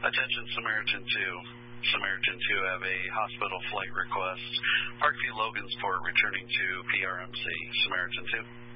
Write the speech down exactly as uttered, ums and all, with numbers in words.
Attention Samaritan two. Samaritan two have a hospital flight request. Parkview Logansport returning to P R M C. Samaritan two.